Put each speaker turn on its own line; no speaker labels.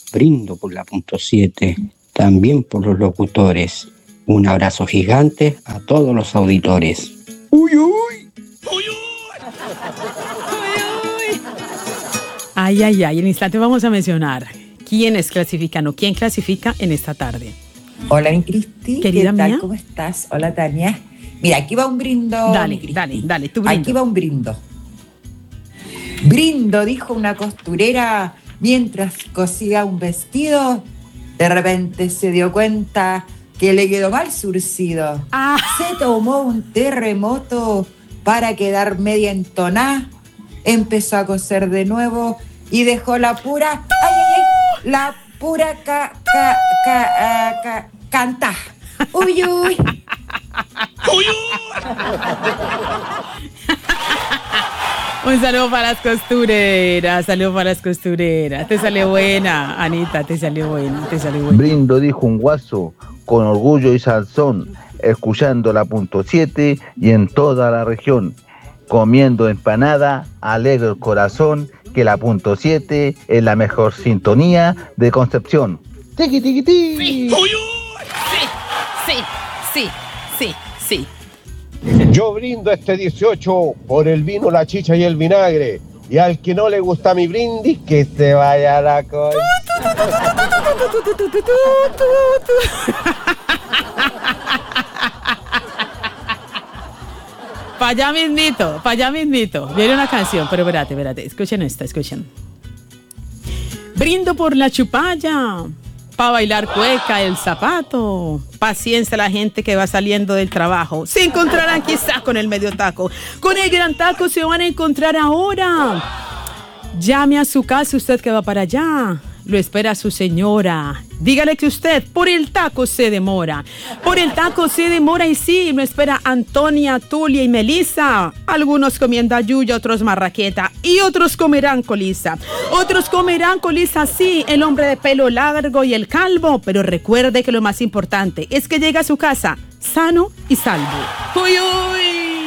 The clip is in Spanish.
Brindo por la punto 7, también por los locutores. Un abrazo gigante a todos los auditores.
¡Uy, uy! ¡Uy, uy!
Ay, ay, ay. En instante vamos a mencionar quiénes clasifican o quién clasifica en esta tarde.
Hola, mi Cristi.
Querida
¿Qué tal?
mía.
¿Cómo estás? Hola, Tania. Mira, aquí va un brindo.
Dale, dale, tu brindo.
Aquí va un brindo. Brindo, dijo una costurera mientras cosía un vestido. De repente se dio cuenta que le quedó mal surcido. Se tomó un terremoto para quedar media entonada. Empezó a coser de nuevo y dejó la pura... ¡Ay, ay, ay! La pura canta. ¡Uy, uy!
¡Uy, uy!
Un saludo para las costureras, saludo para las costureras. Te salió buena, Anita, te salió buena.
Brindo, dijo un guaso, con orgullo y salsón, escuchando la punto 7 y en toda la región. Comiendo empanada, alegre el corazón, que la punto 7 es la mejor sintonía de Concepción. ¡Tiqui, tiqui, tiqui!
¡Sí! ¡Uy, uy!
Sí.
Yo brindo este 18 por el vino, la chicha y el vinagre. Y al que no le gusta mi brindis, que se vaya a la cola.
Pa' allá mismito. Viene una canción, pero espérate. Escuchen esta. Brindo por la chupalla, pa' bailar cueca el zapato. Paciencia la gente que va saliendo del trabajo. Se encontrarán quizás con el medio taco. Con el gran taco se van a encontrar ahora. Llame a su casa usted que va para allá. Lo espera su señora. Dígale que usted por el taco se demora. Y sí, lo espera Antonia, Tulia y Melissa. Algunos comiendo yuya, otros marraqueta y otros comerán colisa. Sí, el hombre de pelo largo y el calvo. Pero recuerde que lo más importante es que llegue a su casa sano y salvo. ¡Uy, uy!